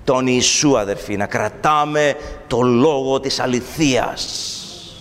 τον Ιησού, αδερφοί, να κρατάμε το λόγο της αληθείας.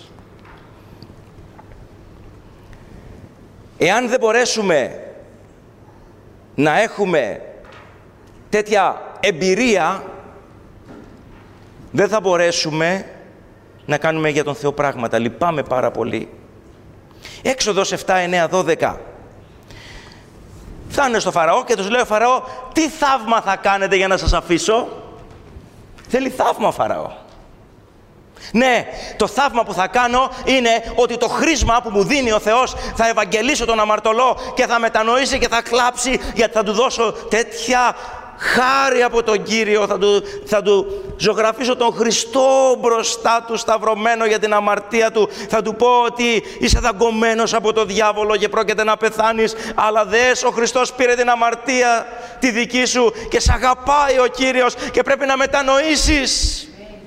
Εάν δεν μπορέσουμε να έχουμε τέτοια εμπειρία, δεν θα μπορέσουμε να κάνουμε για τον Θεό πράγματα. Λυπάμαι πάρα πολύ. Έξοδος 7, 9, 12. Φτάνουν στο Φαραώ και τους λέει ο Φαραώ, τι θαύμα θα κάνετε για να σας αφήσω? Θέλει θαύμα ο Φαραώ. Ναι, το θαύμα που θα κάνω είναι ότι το χρήσμα που μου δίνει ο Θεός θα ευαγγελίσω τον αμαρτωλό και θα μετανοήσει και θα κλάψει, γιατί θα του δώσω τέτοια χάρη από τον Κύριο, θα του ζωγραφίσω τον Χριστό μπροστά του σταυρωμένο για την αμαρτία του. Θα του πω ότι είσαι δαγκωμένος από τον διάβολο και πρόκειται να πεθάνεις, αλλά δες, ο Χριστός πήρε την αμαρτία τη δική σου και σ' αγαπάει ο Κύριος και πρέπει να μετανοήσεις.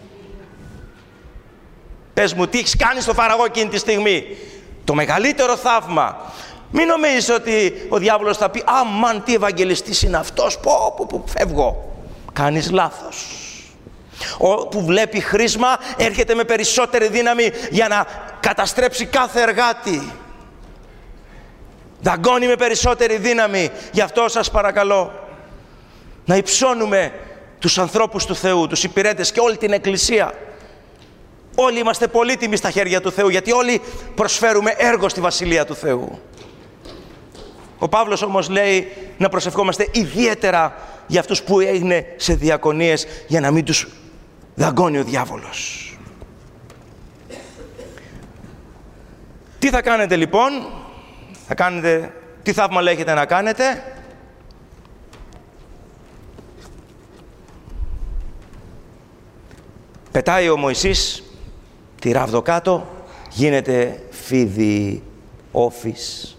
Πες μου, τι έχεις κάνει στο Φαραώ εκείνη τη στιγμή? Το μεγαλύτερο θαύμα. Μην νομίζεις ότι ο διάβολος θα πει «Αμάν, τι ευαγγελιστής είναι αυτός, πω, φεύγω». Κάνεις λάθος. Που βλέπει χρήσμα έρχεται με περισσότερη δύναμη για να καταστρέψει κάθε εργάτη. Δαγκώνει με περισσότερη δύναμη. Γι' αυτό σας παρακαλώ να υψώνουμε τους ανθρώπους του Θεού, τους υπηρέτες και όλη την Εκκλησία. Όλοι είμαστε πολύτιμοι στα χέρια του Θεού, γιατί όλοι προσφέρουμε έργο στη Βασιλεία του Θεού. Ο Παύλος όμως λέει να προσευχόμαστε ιδιαίτερα για αυτούς που είναι σε διακονίες, για να μην τους δαγκώνει ο διάβολος. Τι θα κάνετε λοιπόν? Τι θαύμα λέγεται να κάνετε? Πετάει ο Μωυσής τη ράβδο κάτω, γίνεται φίδι όφης.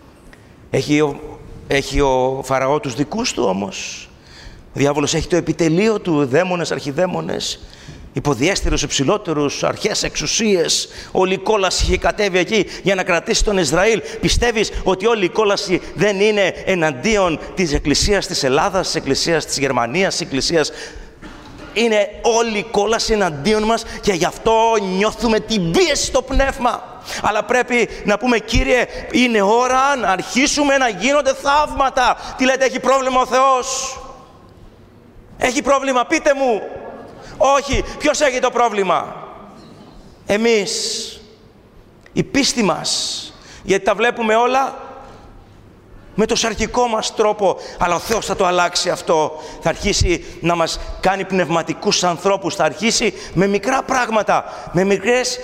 Έχει ο Φαραώ τους δικούς του όμως. Ο διάβολος έχει το επιτελείο του, δαίμονες, αρχιδαίμονες, υποδιέστερους, υψηλότερους, αρχές, εξουσίες. Όλη η κόλαση είχε κατέβει εκεί για να κρατήσει τον Ισραήλ. Πιστεύεις ότι όλη η κόλαση δεν είναι εναντίον της Εκκλησίας της Ελλάδας, της Εκκλησίας της Γερμανίας, της Εκκλησίας? Είναι όλη η κόλαση εναντίον μας και γι' αυτό νιώθουμε την πίεση στο πνεύμα. Αλλά πρέπει να πούμε, Κύριε, είναι ώρα να αρχίσουμε να γίνονται θαύματα. Τι λέτε, έχει πρόβλημα ο Θεός? Έχει πρόβλημα, πείτε μου. Όχι, ποιος έχει το πρόβλημα? Εμείς, η πίστη μας, γιατί τα βλέπουμε όλα με το σαρκικό μας τρόπο, αλλά ο Θεός θα το αλλάξει αυτό. Θα αρχίσει να μας κάνει πνευματικούς ανθρώπους, θα αρχίσει με μικρά πράγματα, με μικρές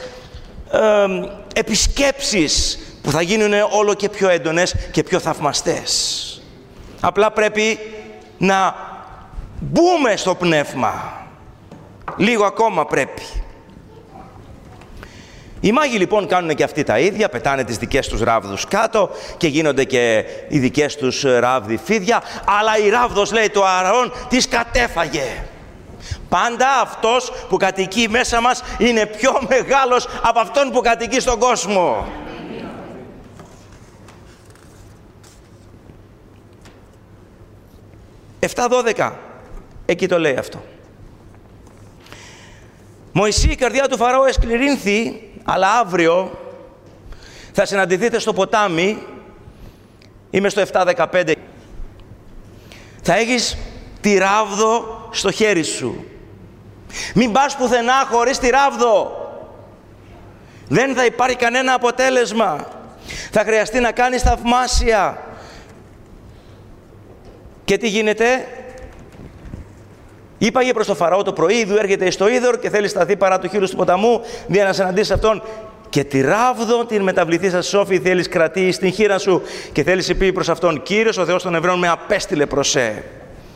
επισκέψεις που θα γίνουν όλο και πιο έντονες και πιο θαυμαστές. Απλά πρέπει να μπούμε στο πνεύμα. Λίγο ακόμα πρέπει. Οι μάγοι λοιπόν κάνουν και αυτοί τα ίδια, πετάνε τις δικές τους ράβδους κάτω και γίνονται και οι δικές τους ράβδοι φίδια, αλλά η ράβδος, λέει το Ααρών, τις κατέφαγε. Πάντα αυτός που κατοικεί μέσα μας είναι πιο μεγάλος από αυτόν που κατοικεί στον κόσμο. «7-12», εκεί το λέει αυτό. «Μωυσή, η καρδιά του Φαραώ εσκληρύνθη, αλλά αύριο θα συναντηθείτε στο ποτάμι». Είμαι στο 7-15. «Θα έχεις τη ράβδο στο χέρι σου. Μην πας πουθενά χωρίς τη ράβδο. Δεν θα υπάρχει κανένα αποτέλεσμα. Θα χρειαστεί να κάνεις θαυμάσια». Και τι γίνεται? «Είπαγε προς το Φαραώ το πρωί, ιδού έρχεται εις το είδωρ και θέλει σταθεί παρά του χείλους του ποταμού, δια να συναντήσεις αυτόν. Και τη ράβδο την μεταβληθή σας σόφη θέλεις κρατεί στην χείρα σου και θέλεις πει προς αυτόν, Κύριος ο Θεός των Εβραίων με απέστειλε προς σε».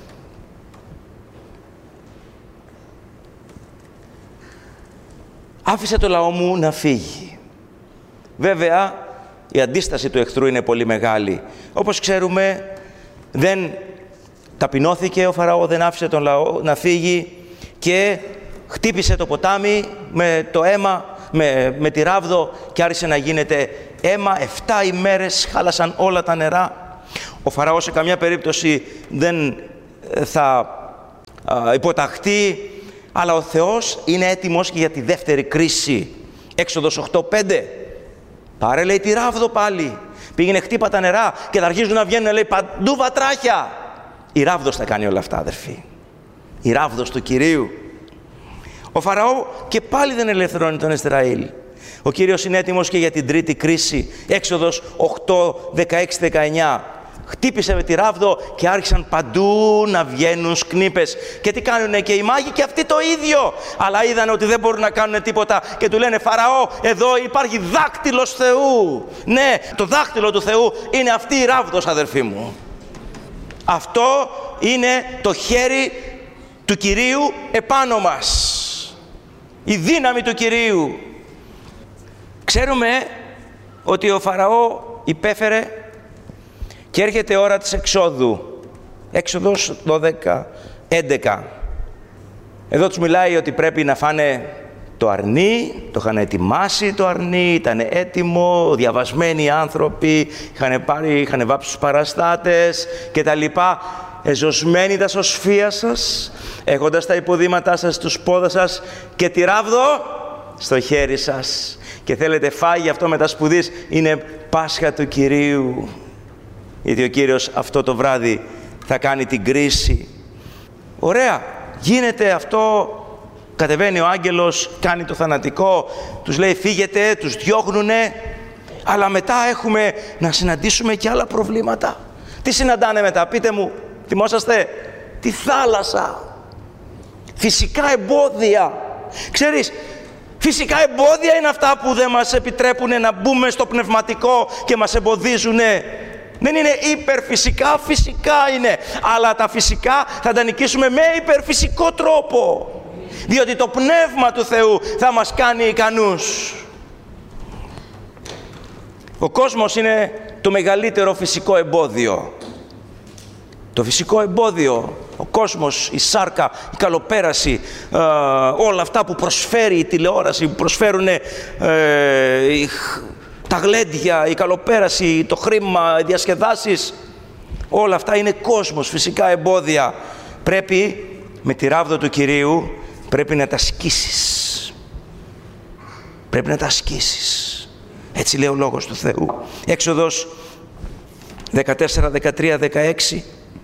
«Άφησε το λαό μου να φύγει». Βέβαια, η αντίσταση του εχθρού είναι πολύ μεγάλη. Όπως ξέρουμε, δεν ταπεινώθηκε ο Φαραώ, δεν άφησε τον λαό να φύγει και χτύπησε το ποτάμι με το αίμα, με τη ράβδο και άρχισε να γίνεται αίμα. 7 ημέρες χάλασαν όλα τα νερά. Ο Φαραώ σε καμιά περίπτωση δεν θα υποταχτεί, αλλά ο Θεός είναι έτοιμος και για τη δεύτερη κρίση. Έξοδος 8:5. Πάρε, λέει, τη ράβδο πάλι. Πήγαινε, χτύπα τα νερά και θα αρχίζουν να βγαίνουν, λέει, παντού βατράχια. Η ράβδος θα κάνει όλα αυτά, αδερφοί. Η ράβδος του Κυρίου. Ο Φαραώ και πάλι δεν ελευθερώνει τον Ισραήλ. Ο Κύριος είναι έτοιμος και για την τρίτη κρίση. Έξοδος 8:16-19. Χτύπησε με τη ράβδο και άρχισαν παντού να βγαίνουν σκνήπες. Και τι κάνουνε και οι μάγοι και αυτοί το ίδιο. Αλλά είδαν ότι δεν μπορούν να κάνουν τίποτα και του λένε, Φαραώ, εδώ υπάρχει δάκτυλος Θεού. Ναι, το δάκτυλο του Θεού είναι αυτή η ράβδος, αδερφοί μου. Αυτό είναι το χέρι του Κυρίου επάνω μας. Η δύναμη του Κυρίου. Ξέρουμε ότι ο Φαραώ υπέφερε και έρχεται η ώρα της εξόδου. Έξοδος 12:11. Εδώ τους μιλάει ότι πρέπει να φάνε το αρνί, το είχαν ετοιμάσει το αρνί, ήταν έτοιμο, διαβασμένοι άνθρωποι, είχαν βάψει τους παραστάτες και τα λοιπά. Εζωσμένοι τα σωσφία σας, έχοντας τα υποδήματά σας στους πόδας σας και τη ράβδο στο χέρι σας. Και θέλετε φάγει αυτό μετασπουδής, είναι Πάσχα του Κυρίου. Γιατί ο Κύριος αυτό το βράδυ θα κάνει την κρίση. Ωραία, γίνεται αυτό, κατεβαίνει ο άγγελος, κάνει το θανατικό, τους λέει φύγετε, τους διώχνουνε, αλλά μετά έχουμε να συναντήσουμε και άλλα προβλήματα. Τι συναντάνε μετά, πείτε μου, θυμόσαστε? Τη θάλασσα, φυσικά εμπόδια. Ξέρεις, φυσικά εμπόδια είναι αυτά που δεν μας επιτρέπουν να μπούμε στο πνευματικό και μας εμποδίζουνε. Δεν είναι υπερφυσικά, φυσικά είναι. Αλλά τα φυσικά θα τα νικήσουμε με υπερφυσικό τρόπο. Διότι το Πνεύμα του Θεού θα μας κάνει ικανούς. Ο κόσμος είναι το μεγαλύτερο φυσικό εμπόδιο. Το φυσικό εμπόδιο, ο κόσμος, η σάρκα, η καλοπέραση, όλα αυτά που προσφέρει η τηλεόραση, που προσφέρουν τα γλέντια, η καλοπέραση, το χρήμα, οι διασκεδάσεις, όλα αυτά είναι κόσμος, φυσικά εμπόδια. Πρέπει με τη ράβδο του Κυρίου, πρέπει να τα ασκήσεις. Πρέπει να τα ασκήσεις. Έτσι λέει ο Λόγος του Θεού. Έξοδος 14, 13, 16.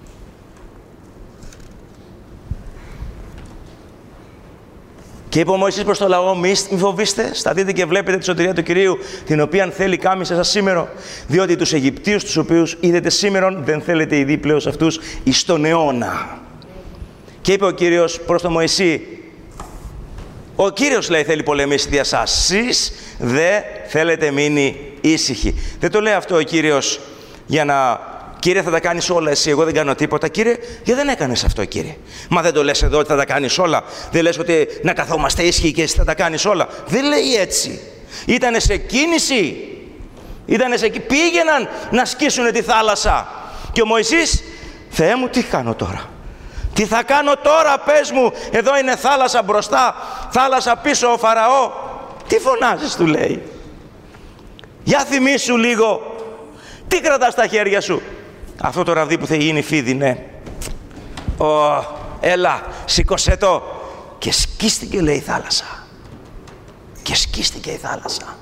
Και είπε ο Μωυσής προς το λαό, μη φοβήστε, σταθείτε και βλέπετε τη σωτηρία του Κυρίου, την οποία θέλει κάμισε σας σήμερον, διότι τους Αιγυπτίους τους οποίους είδετε σήμερον, δεν θέλετε ήδη πλέον αυτούς εις τον αιώνα. Και είπε ο Κύριος προς τον Μωυσή, ο Κύριος λέει θέλει πολεμήσει δια σας, εσείς δεν θέλετε μείνει ήσυχοι. Δεν το λέει αυτό ο Κύριος για να... Κύριε, θα τα κάνεις όλα εσύ, εγώ δεν κάνω τίποτα. Κύριε, γιατί δεν έκανες αυτό, Κύριε? Μα δεν το λες εδώ ότι θα τα κάνεις όλα? Δεν λες ότι να καθόμαστε ήσυχοι και εσύ θα τα κάνεις όλα? Δεν λέει έτσι. Ήτανε σε κίνηση. Πήγαιναν να σκίσουν τη θάλασσα. Και ο Μωυσής, Θεέ μου, τι κάνω τώρα? Τι θα κάνω τώρα, πες μου? Εδώ είναι θάλασσα μπροστά, θάλασσα πίσω, ο Φαραώ. Τι φωνάζεις, του λέει? Για θυμήσου λίγο. Τι κρατάς στα χέρια σου? Αυτό το ραβδί που θα γίνει φίδι, ναι. Έλα, σήκωσέ το. Και σκίστηκε, λέει, η θάλασσα. Και σκίστηκε η θάλασσα.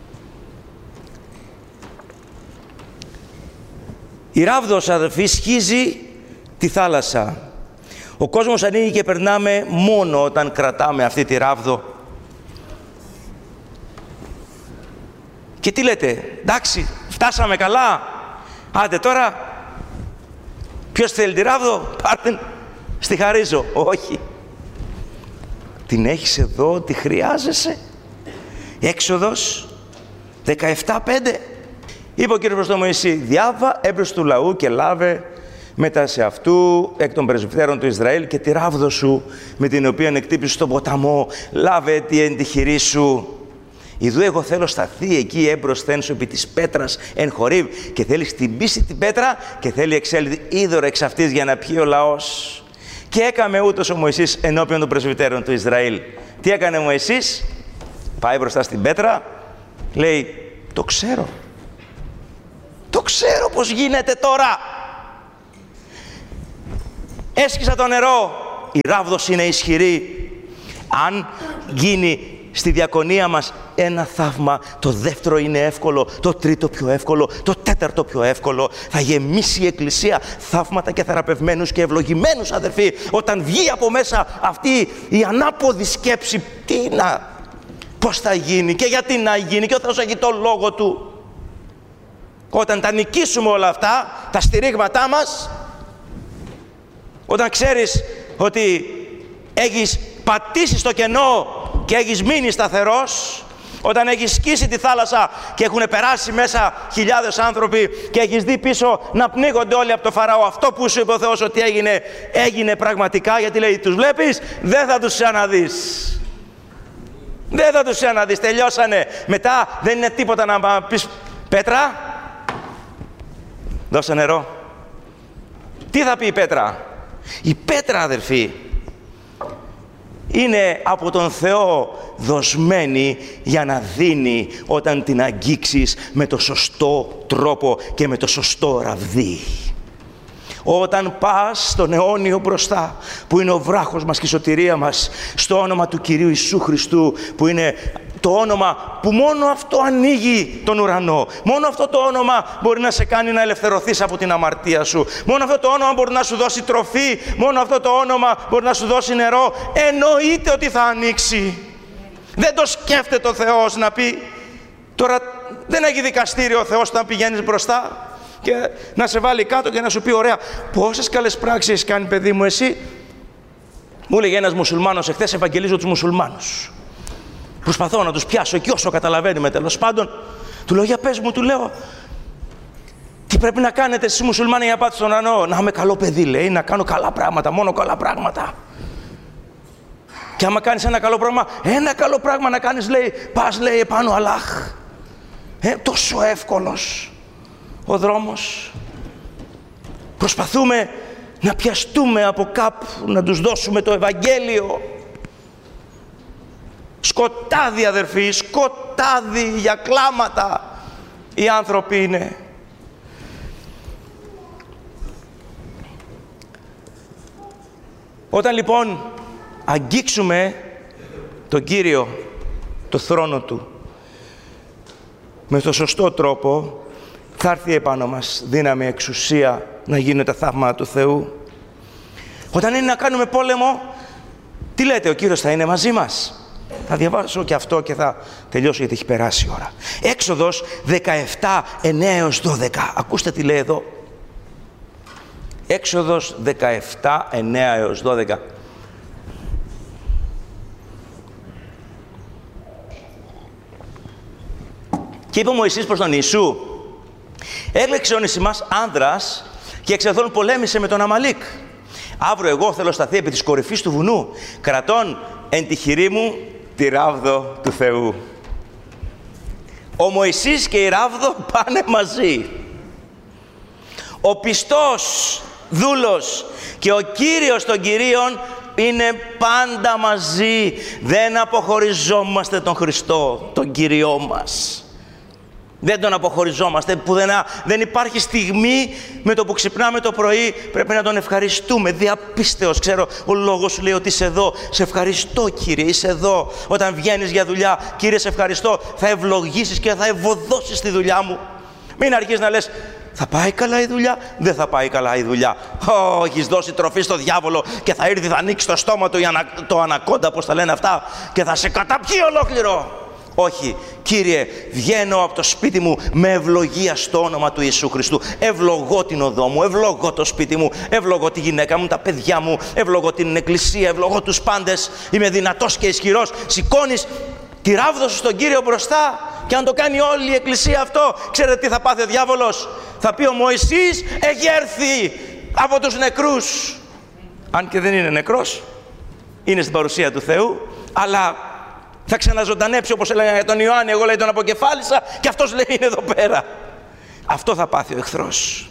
Η ράβδος, αδελφοί, σχίζει τη θάλασσα. Ο κόσμος ανοίγει και περνάμε μόνο όταν κρατάμε αυτή τη ράβδο. Και τι λέτε? Εντάξει, φτάσαμε καλά. Άντε τώρα, ποιος θέλει τη ράβδο? Πάρτε, στη χαρίζω. Όχι. Την έχεις εδώ, τη χρειάζεσαι. Έξοδος 17:5. Είπε ο Κύριος προς τον Μωυσή, διάβα έμπρος του λαού και λάβε μετά σε αυτού εκ των πρεσβυτέρων του Ισραήλ και τη ράβδο σου με την οποία εκτύπησες στον ποταμό, λάβε τη εν τη χειρή σου. Ιδού εγώ θέλω σταθεί εκεί έμπροσθεν σου επί της πέτρας εν Χορήβ και θέλει χτυπήσει την πέτρα και θέλει εξέλθει είδωρο εξ αυτής για να πιει ο λαός. Και έκαμε ούτως ο Μωυσής ενώπιον των πρεσβυτέρων του Ισραήλ. Τι έκανε ο Μωυσής? Πάει μπροστά στην πέτρα, λέει, το ξέρω. Το ξέρω πώς γίνεται τώρα. Έσκυσα το νερό, η ράβδος είναι ισχυρή. Αν γίνει στη διακονία μας ένα θαύμα, το δεύτερο είναι εύκολο, το τρίτο πιο εύκολο, το τέταρτο πιο εύκολο. Θα γεμίσει η Εκκλησία θαύματα και θεραπευμένους και ευλογημένους, αδερφοί, όταν βγει από μέσα αυτή η ανάποδη σκέψη. Πώς θα γίνει και γιατί να γίνει, και ο Θεός έχει το λόγο Του. Όταν τα νικήσουμε όλα αυτά, τα στηρίγματά μας, όταν ξέρεις ότι έχεις πατήσει στο κενό και έχεις μείνει σταθερός, όταν έχεις σκίσει τη θάλασσα και έχουν περάσει μέσα χιλιάδες άνθρωποι και έχεις δει πίσω να πνίγονται όλοι από το Φαραώ, αυτό που σου είπε ο Θεός ότι έγινε, έγινε πραγματικά, γιατί λέει τους βλέπεις, δεν θα τους ξαναδείς. Δεν θα τους ξαναδείς, τελειώσανε. Μετά δεν είναι τίποτα να πεις Πέτρα, δώσε νερό. Τι θα πει η Πέτρα? Η Πέτρα, αδερφοί, είναι από τον Θεό δοσμένη για να δίνει όταν την αγγίξεις με το σωστό τρόπο και με το σωστό ραβδί. Όταν πας στον αιώνιο μπροστά, που είναι ο βράχος μας και η σωτηρία μας, στο όνομα του Κυρίου Ιησού Χριστού, που είναι το όνομα που μόνο αυτό ανοίγει τον ουρανό. Μόνο αυτό το όνομα μπορεί να σε κάνει να ελευθερωθείς από την αμαρτία σου. Μόνο αυτό το όνομα μπορεί να σου δώσει τροφή. Μόνο αυτό το όνομα μπορεί να σου δώσει νερό. Εννοείται ότι θα ανοίξει. Δεν το σκέφτεται ο Θεός να πει. Τώρα δεν έχει δικαστήριο ο Θεός όταν πηγαίνεις μπροστά και να σε βάλει κάτω και να σου πει ωραία, πόσες καλές πράξεις έχεις κάνει, παιδί μου, εσύ? Μου έλεγε ένας μουσουλμάνος εχθές, ευαγγελίζω τους μουσουλμάνους. Προσπαθώ να τους πιάσω εκεί όσο καταλαβαίνουμε, τέλος πάντων. Του λέω, για πες μου, του λέω, τι πρέπει να κάνετε εσείς μουσουλμάνοι για να πάτε στον ουρανό? Να είμαι καλό παιδί, λέει, να κάνω καλά πράγματα, μόνο καλά πράγματα. Και άμα κάνεις ένα καλό πράγμα να κάνεις, λέει, πας, λέει, επάνω Αλλάχ. Τόσο εύκολος ο δρόμος. Προσπαθούμε να πιαστούμε από κάπου, να τους δώσουμε το Ευαγγέλιο. Σκοτάδι, αδερφοί, σκοτάδι για κλάματα οι άνθρωποι είναι. Όταν λοιπόν αγγίξουμε τον Κύριο, το θρόνο Του, με το σωστό τρόπο, θα έρθει επάνω μας δύναμη, εξουσία να γίνουν τα θαύματα του Θεού. Όταν είναι να κάνουμε πόλεμο, τι λέτε, ο Κύριος θα είναι μαζί μας? Θα διαβάσω και αυτό και θα τελειώσω γιατί έχει περάσει η ώρα. Έξοδος 17, 9 έως 12. Ακούστε τι λέει εδώ. Έξοδος 17, 9 έως 12. Και είπε ο Μωυσής προς τον Ιησού, έλεξε ο Νησιμάς άνδρας και εξ πολέμησε με τον Αμαλίκ. Αύριο εγώ θέλω σταθεί επί της κορυφής του βουνού, κρατών εν τη χειρή μου τη ράβδο του Θεού. Ο Μωυσής και η ράβδο πάνε μαζί. Ο πιστός δούλος και ο Κύριος των Κυρίων είναι πάντα μαζί. Δεν αποχωριζόμαστε τον Χριστό, τον Κύριό μας. Δεν τον αποχωριζόμαστε πουθενά. Δεν υπάρχει στιγμή με το που ξυπνάμε το πρωί πρέπει να τον ευχαριστούμε. Διαπίστεως, ξέρω, ο λόγος σου λέει ότι είσαι εδώ. Σε ευχαριστώ, Κύριε, είσαι εδώ. Όταν βγαίνεις για δουλειά, Κύριε, σε ευχαριστώ. Θα ευλογήσεις και θα ευωδώσεις τη δουλειά μου. Μην αρχίσεις να λες, θα πάει καλά η δουλειά, δεν θα πάει καλά η δουλειά. Έχεις δώσει τροφή στο διάβολο και θα έρθει, θα ανοίξει το στόμα του το ανακόντα, πώς τα λένε αυτά, και θα σε καταπιεί ολόκληρο. Όχι, Κύριε, βγαίνω από το σπίτι μου με ευλογία στο όνομα του Ιησού Χριστού. Ευλογώ την οδό μου, ευλογώ το σπίτι μου, ευλογώ τη γυναίκα μου, τα παιδιά μου, ευλογώ την εκκλησία, ευλογώ τους πάντες. Είμαι δυνατός και ισχυρός. Σηκώνεις τη ράβδο σου στον Κύριο μπροστά και αν το κάνει όλη η εκκλησία αυτό, ξέρετε τι θα πάθει ο διάβολος? Θα πει ο Μωυσής έχει έρθει από τους νεκρούς. Αν και δεν είναι νεκρός, είναι στην παρουσία του Θεού, αλλά θα ξαναζωντανέψει, όπως έλεγα για τον Ιωάννη. Εγώ, λέει, τον αποκεφάλισα και αυτός, λέει, είναι εδώ πέρα. Αυτό θα πάθει ο εχθρός.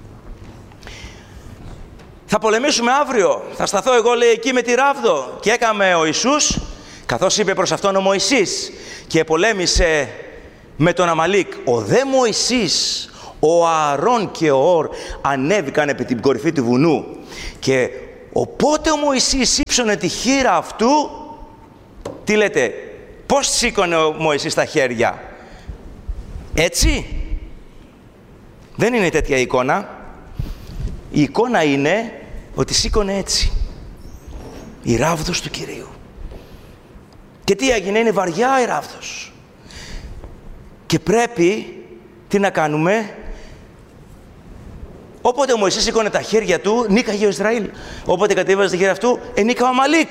Θα πολεμήσουμε αύριο. Θα σταθώ εγώ, λέει, εκεί με τη ράβδο. Και έκαμε ο Ιησούς, καθώς είπε προς αυτόν ο Μωυσής, και πολέμησε με τον Αμαλίκ. Ο δε Μωυσής, ο Ααρών και ο Ορ ανέβηκαν επί την κορυφή του βουνού. Και Οπότε ο Μωυσής ύψωνε τη χείρα αυτού. Τι λέτε, πώς σήκωνε ο Μωυσής τα χέρια? Έτσι? Δεν είναι τέτοια εικόνα. Η εικόνα είναι ότι σήκωνε έτσι. Η ράβδος του Κυρίου. Και τι έγινε? Είναι βαριά η ράβδος. Και πρέπει, τι να κάνουμε? Όποτε ο Μωυσής σήκωνε τα χέρια του, νίκαγε ο Ισραήλ. Όποτε κατέβαζε τα χέρια αυτού, ενίκα ο Αμαλίκ.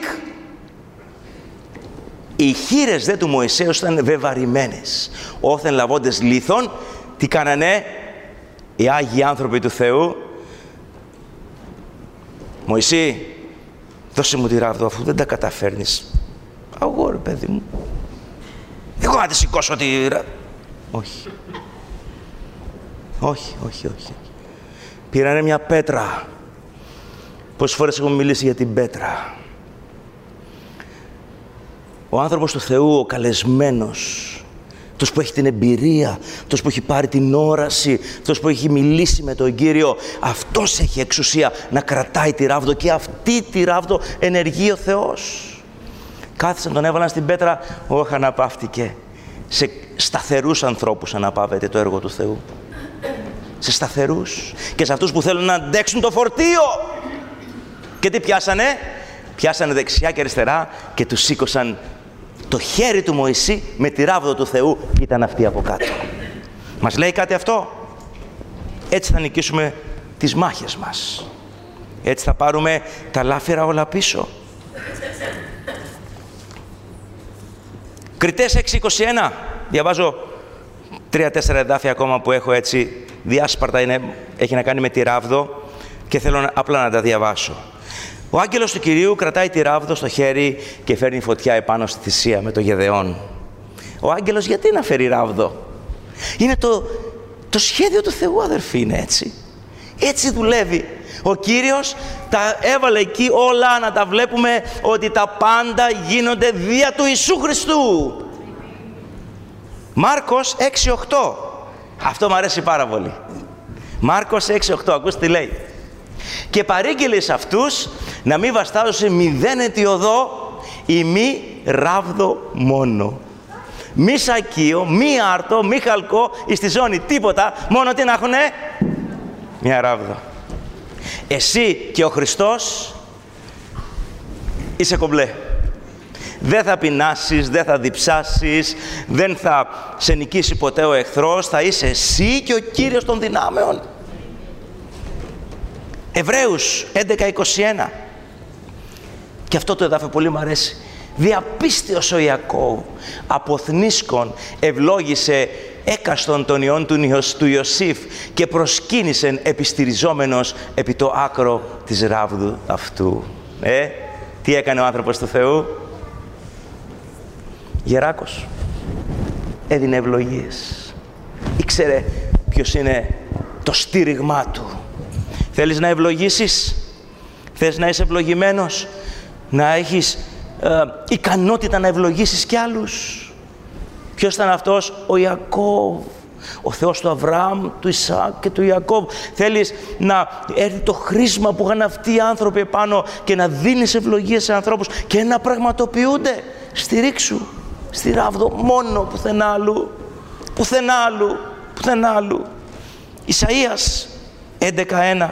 Οι χείλες δε του Μωυσέως ήταν βεβαρημένες. Όθεν λαβώντες λίθον, τι κάνανε οι Άγιοι άνθρωποι του Θεού? Μωυσή, δώσε μου τη ράβδο, αφού δεν τα καταφέρνεις. Αγόρι, παιδί μου. Εγώ να τη σηκώσω τη ράβδο. Όχι. Όχι, όχι, όχι. Πήρανε μια πέτρα. Πόσες φορές έχουμε μιλήσει για την πέτρα. Ο άνθρωπος του Θεού, ο καλεσμένος, αυτός που έχει την εμπειρία, αυτός που έχει πάρει την όραση, αυτός που έχει μιλήσει με τον Κύριο, αυτός έχει εξουσία να κρατάει τη ράβδο και αυτή τη ράβδο ενεργεί ο Θεός. Κάθισαν, τον έβαλαν στην πέτρα, όχι, αναπαύτηκε. Σε σταθερούς ανθρώπους αναπαύεται το έργο του Θεού. Σε σταθερούς. Και σε αυτούς που θέλουν να αντέξουν το φορτίο. Και τι πιάσανε? Πιάσανε δεξιά και αριστερά και τους σήκωσαν το χέρι του Μωυσή με τη ράβδο του Θεού. Ήταν αυτή από κάτω. Μας λέει κάτι αυτό? Έτσι θα νικήσουμε τις μάχες μας. Έτσι θα πάρουμε τα λάφυρα όλα πίσω. Κριτές 6:21. Διαβάζω 3-4 εδάφια ακόμα που έχω έτσι διάσπαρτα, έχει να κάνει με τη ράβδο και θέλω απλά να τα διαβάσω. Ο άγγελος του Κυρίου κρατάει τη ράβδο στο χέρι και φέρνει φωτιά επάνω στη θυσία με το Γεδεών. Ο άγγελος γιατί να φέρει ράβδο? Είναι το σχέδιο του Θεού, αδερφοί, είναι έτσι. Έτσι δουλεύει. Ο Κύριος τα έβαλε εκεί όλα να τα βλέπουμε ότι τα πάντα γίνονται δια του Ιησού Χριστού. Μάρκος 6:8. Αυτό μου αρέσει πάρα πολύ. Μάρκος 6:8. Ακούστε τι λέει. Και παρήγγειλε σε αυτούς να μην βαστάζωσε μηδέν αιτιοδό ή μη ράβδο μόνο. Μη σακείο, μη άρτο, μη χαλκό εις τη ζώνη. Τίποτα. Μόνο τι να έχουνε? Μια ράβδο. Εσύ και ο Χριστός είσαι κομπλέ. Δεν θα πεινάσεις, δεν θα διψάσεις, δεν θα σε νικήσει ποτέ ο εχθρός. Θα είσαι εσύ και ο Κύριος των δυνάμεων. Εβραίους 11:21. Και αυτό το εδάφιο πολύ μου αρέσει. Διαπίστεως ο Ιακώβ από θνίσκον ευλόγησε έκαστον των ιών του Ιωσήφ και προσκύνησεν επιστηριζόμενος επί το άκρο της ράβδου αυτού. Τι έκανε ο άνθρωπος του Θεού? Γεράκος. Έδινε ευλογίες. Ήξερε ποιος είναι το στήριγμά του. Θέλεις να ευλογήσεις? Θες να είσαι ευλογημένος? Να έχεις ικανότητα να ευλογήσεις κι άλλους? Ποιος ήταν αυτός? Ο Ιακώβ. Ο Θεός του Αβραάμ, του Ισαάκ και του Ιακώβ. Θέλεις να έρθει το χρήσμα που είχαν αυτοί οι άνθρωποι επάνω και να δίνεις ευλογίες σε ανθρώπους και να πραγματοποιούνται? Στηρίξου στη ράβδο μόνο, πουθενά άλλου. Πουθενά άλλου. Πουθενά άλλου. Ισαΐας 11:1.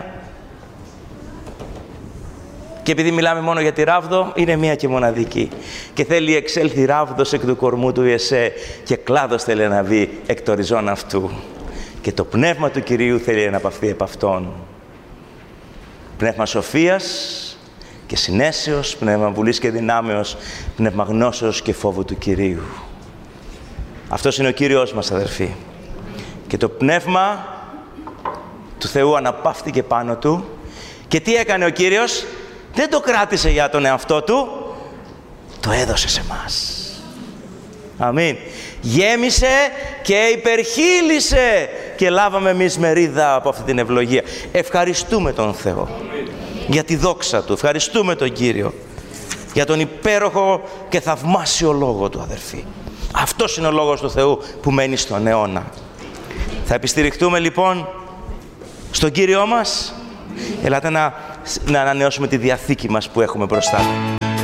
Και επειδή μιλάμε μόνο για τη ράβδο, είναι μία και μοναδική. Και θέλει εξέλθει ράβδος εκ του κορμού του Ιεσέ και κλάδος θέλει να βγει εκ το οριζόν αυτού. Και το πνεύμα του Κυρίου θέλει να απαυθεί επ' αυτόν. Πνεύμα σοφίας και συνέσεως, πνεύμα βουλής και δυνάμεως, πνεύμα γνώσεως και φόβου του Κυρίου. Αυτός είναι ο Κύριος μας, αδερφοί. Και το πνεύμα του Θεού αναπαύτηκε πάνω του. Και τι έκανε ο Κύριος? Δεν το κράτησε για τον εαυτό του, το έδωσε σε μας. Αμήν. Γέμισε και υπερχείλησε και λάβαμε εμείς μερίδα από αυτή την ευλογία. Ευχαριστούμε τον Θεό για τη δόξα Του. Ευχαριστούμε τον Κύριο για τον υπέροχο και θαυμάσιο λόγο Του, αδερφοί. Αυτός είναι ο λόγος του Θεού που μένει στον αιώνα. Θα επιστηριχτούμε λοιπόν στον Κύριό μας. Ελάτε να να ανανεώσουμε τη διαθήκη μας που έχουμε μπροστά.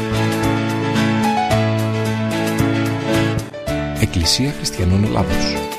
Εκκλησία Χριστιανών Ελλάδος.